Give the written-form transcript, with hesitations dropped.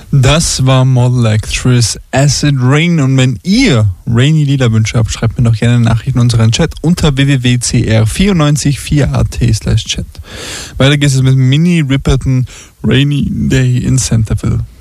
Das war Model Actress Acid Rain. Und wenn ihr Rainy-Liederwünsche habt, schreibt mir doch gerne eine Nachricht in unseren Chat unter www.cr944.at/chat. Weiter geht es mit Minnie Riperton, Rainy Day in Centerville.